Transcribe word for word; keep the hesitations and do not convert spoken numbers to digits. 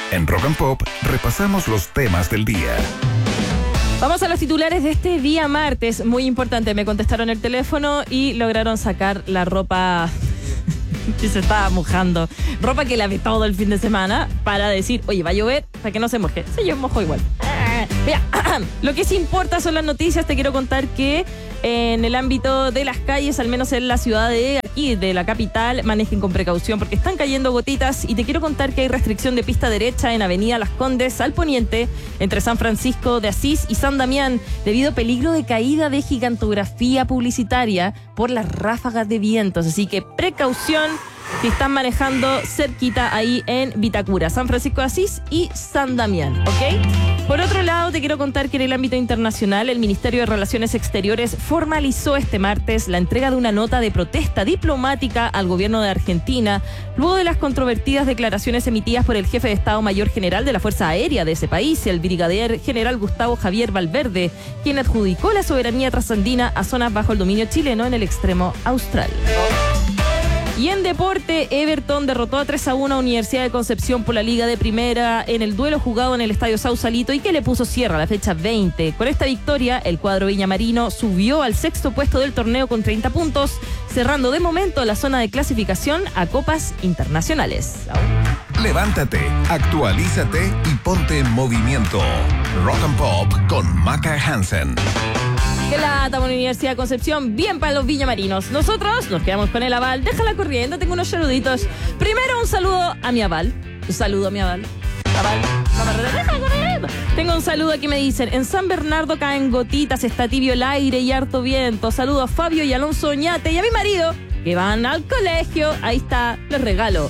En Rock and Pop repasamos los temas del día. Vamos a los titulares de este día martes. Muy importante, me contestaron el teléfono y lograron sacar la ropa que se estaba mojando. Ropa que lavé todo el fin de semana para decir, oye, va a llover, para que no se moje. Sí, yo mojo igual. Mira, lo que sí importa son las noticias. Te quiero contar que en el ámbito de las calles, al menos en la ciudad de aquí, de la capital, manejen con precaución porque están cayendo gotitas. Y te quiero contar que hay restricción de pista derecha en Avenida Las Condes al poniente, entre San Francisco de Asís y San Damián, debido a peligro de caída de gigantografía publicitaria por las ráfagas de vientos. Así que precaución si están manejando cerquita ahí en Vitacura, San Francisco de Asís y San Damián, ¿ok? Por otro lado, te quiero contar que en el ámbito internacional, el Ministerio de Relaciones Exteriores formalizó este martes la entrega de una nota de protesta diplomática al gobierno de Argentina, luego de las controvertidas declaraciones emitidas por el jefe de Estado Mayor General de la Fuerza Aérea de ese país, el brigadier general Gustavo Javier Valverde, quien adjudicó la soberanía trasandina a zonas bajo el dominio chileno en el extremo austral. Y en deporte, Everton derrotó a tres a uno a Universidad de Concepción por la Liga de Primera en el duelo jugado en el Estadio Sausalito y que le puso cierre a la fecha veinte. Con esta victoria, el cuadro viñamarino subió al sexto puesto del torneo con treinta puntos, cerrando de momento la zona de clasificación a copas internacionales. Levántate, actualízate y ponte en movimiento. Rock and Pop con Maca Hansen. Que lata, Universidad de Concepción, bien para los viñamarinos. Nosotros nos quedamos con el aval. Déjala corriendo, tengo unos saluditos. Primero un saludo a mi aval. Un saludo a mi aval. Aval, aval, déjala corriendo. Tengo un saludo aquí, me dicen. En San Bernardo caen gotitas, está tibio el aire y harto viento. Saludo a Fabio y Alonso Oñate y a mi marido, que van al colegio. Ahí está, les regalo